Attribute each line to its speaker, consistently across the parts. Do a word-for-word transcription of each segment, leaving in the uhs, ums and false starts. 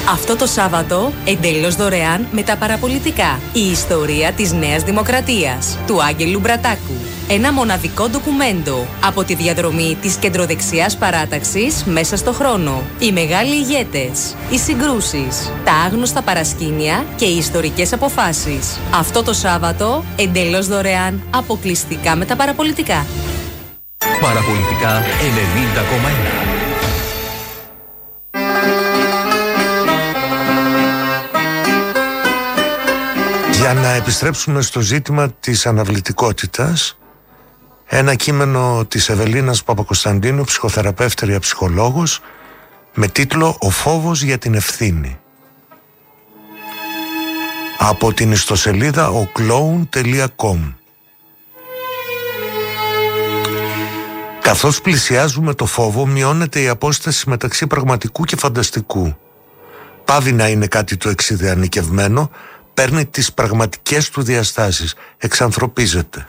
Speaker 1: Αυτό το Σάββατο, εντελώς δωρεάν με τα παραπολιτικά. Η ιστορία της Νέας Δημοκρατίας, του Άγγελου Μπρατάκου. Ένα μοναδικό ντοκουμέντο από τη διαδρομή της κεντροδεξιάς παράταξης μέσα στο χρόνο. Οι μεγάλοι ηγέτες, οι συγκρούσεις, τα άγνωστα παρασκήνια και οι ιστορικές αποφάσεις. Αυτό το Σάββατο, εντελώς δωρεάν, αποκλειστικά με τα παραπολιτικά.
Speaker 2: Παραπολιτικά ενενήντα κόμμα ένα.
Speaker 3: Για να επιστρέψουμε στο ζήτημα της αναβλητικότητας, ένα κείμενο της Ευελίνας Παπακοσταντίνου, ψυχοθεραπεύτρια ψυχολόγος, με τίτλο «Ο φόβος για την ευθύνη». Από την ιστοσελίδα ο κλόουν τελεία κομ. Καθώς πλησιάζουμε το φόβο, μειώνεται η απόσταση μεταξύ πραγματικού και φανταστικού. Πάβει να είναι κάτι το εξειδεανικευμένο, παίρνει τις πραγματικές του διαστάσεις, εξανθρωπίζεται.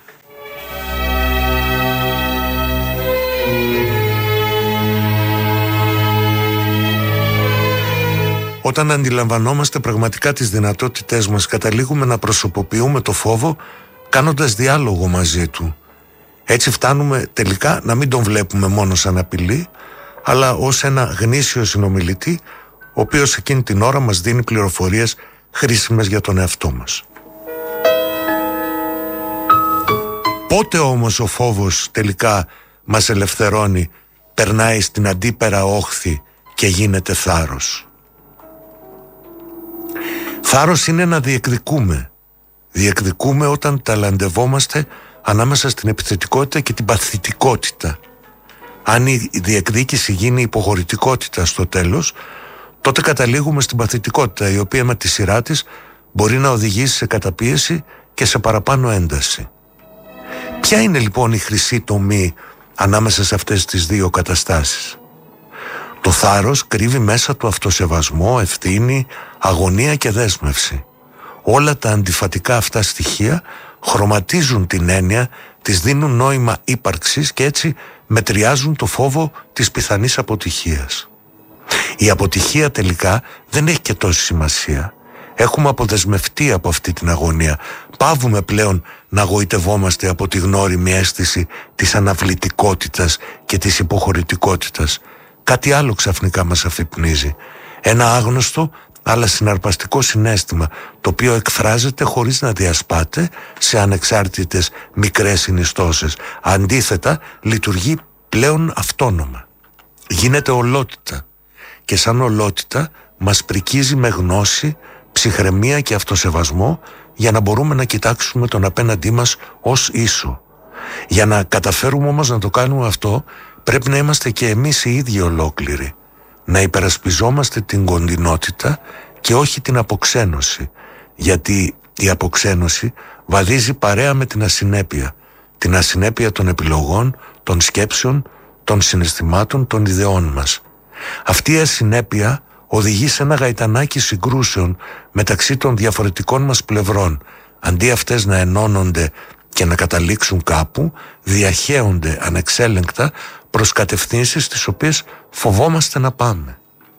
Speaker 3: Όταν αντιλαμβανόμαστε πραγματικά τις δυνατότητές μας, καταλήγουμε να προσωποποιούμε το φόβο κάνοντας διάλογο μαζί του. Έτσι φτάνουμε τελικά να μην τον βλέπουμε μόνο σαν απειλή, αλλά ως ένα γνήσιο συνομιλητή, ο οποίος εκείνη την ώρα μας δίνει πληροφορίες χρήσιμες για τον εαυτό μας. Πότε όμως ο φόβος τελικά μας ελευθερώνει, περνάει στην αντίπερα όχθη και γίνεται θάρρος? Θάρρος είναι να διεκδικούμε. Διεκδικούμε όταν ταλαντευόμαστε ανάμεσα στην επιθετικότητα και την παθητικότητα. Αν η διεκδίκηση γίνει υποχωρητικότητα στο τέλος, τότε καταλήγουμε στην παθητικότητα, η οποία με τη σειρά της μπορεί να οδηγήσει σε καταπίεση και σε παραπάνω ένταση. Ποια είναι λοιπόν η χρυσή τομή ανάμεσα σε αυτές τις δύο καταστάσεις? Το θάρρος κρύβει μέσα του αυτοσεβασμό, ευθύνη, αγωνία και δέσμευση. Όλα τα αντιφατικά αυτά στοιχεία χρωματίζουν την έννοια, της δίνουν νόημα ύπαρξης και έτσι μετριάζουν το φόβο της πιθανής αποτυχίας. Η αποτυχία τελικά δεν έχει και τόση σημασία. Έχουμε αποδεσμευτεί από αυτή την αγωνία. Παύουμε πλέον να γοητευόμαστε από τη γνώριμη αίσθηση της αναβλητικότητας και της υποχωρητικότητας. Κάτι άλλο ξαφνικά μας αφυπνίζει. Ένα άγνωστο αλλά συναρπαστικό συναίσθημα, το οποίο εκφράζεται χωρίς να διασπάται σε ανεξάρτητες μικρές συνιστώσεις. Αντίθετα, λειτουργεί πλέον αυτόνομα. Γίνεται ολότητα. Και σαν ολότητα μας πρικίζει με γνώση, ψυχραιμία και αυτοσεβασμό, για να μπορούμε να κοιτάξουμε τον απέναντί μας ως ίσο. Για να καταφέρουμε όμως να το κάνουμε αυτό, πρέπει να είμαστε και εμείς οι ίδιοι ολόκληροι. Να υπερασπιζόμαστε την κοντινότητα και όχι την αποξένωση, γιατί η αποξένωση βαδίζει παρέα με την ασυνέπεια. Την ασυνέπεια των επιλογών, των σκέψεων, των συναισθημάτων, των ιδεών μας. Αυτή η ασυνέπεια οδηγεί σε ένα γαϊτανάκι συγκρούσεων μεταξύ των διαφορετικών μας πλευρών. Αντί αυτές να ενώνονται και να καταλήξουν κάπου, διαχέονται ανεξέλεγκτα προς κατευθύνσεις τις οποίες φοβόμαστε να πάμε.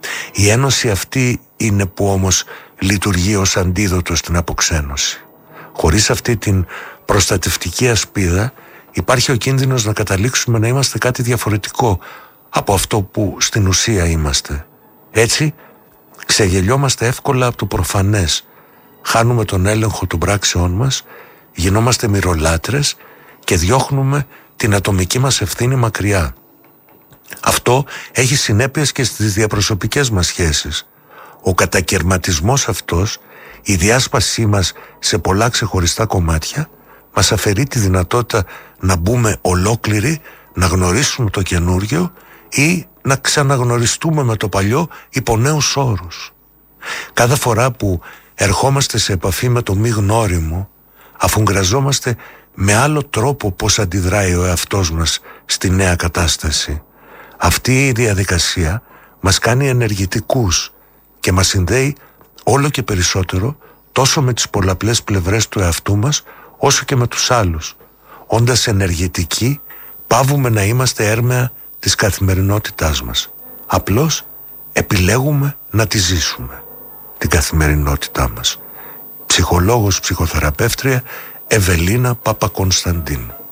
Speaker 3: Η ένωση αυτή είναι που όμως λειτουργεί ως αντίδοτο στην αποξένωση. Χωρίς αυτή την προστατευτική ασπίδα υπάρχει ο κίνδυνος να καταλήξουμε να είμαστε κάτι διαφορετικό από αυτό που στην ουσία είμαστε. Έτσι ξεγελιόμαστε εύκολα από το προφανές, χάνουμε τον έλεγχο των πράξεών μας, γινόμαστε μυρολάτρες και διώχνουμε την ατομική μας ευθύνη μακριά. Αυτό έχει συνέπειες και στις διαπροσωπικές μας σχέσεις. Ο κατακερματισμός αυτός, η διάσπασή μας σε πολλά ξεχωριστά κομμάτια, μας αφαιρεί τη δυνατότητα να μπούμε ολόκληροι, να γνωρίσουμε το καινούριο ή να ξαναγνωριστούμε με το παλιό υπό νέους όρους. Κάθε φορά που ερχόμαστε σε επαφή με το μη γνώριμο, αφουγκραζόμαστε με άλλο τρόπο πώς αντιδράει ο εαυτός μας στη νέα κατάσταση. Αυτή η διαδικασία μας κάνει ενεργητικούς και μας συνδέει όλο και περισσότερο τόσο με τις πολλαπλές πλευρές του εαυτού μας όσο και με τους άλλους. Όντας ενεργητικοί, παύουμε να είμαστε έρμεα της καθημερινότητάς μας. Απλώς επιλέγουμε να τη ζήσουμε. την καθημερινότητά μας. Ψυχολόγος, ψυχοθεραπεύτρια Ευελίνα Παπακονσταντίνου.